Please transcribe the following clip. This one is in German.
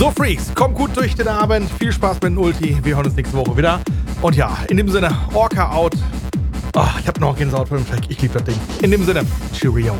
So, Freaks, kommt gut durch den Abend. Viel Spaß mit dem Ulti. Wir hören uns nächste Woche wieder. Und ja, in dem Sinne, Orca out. Oh, ich hab noch Gänsehaut vor dem Track. Ich liebe das Ding. In dem Sinne, Cheerio.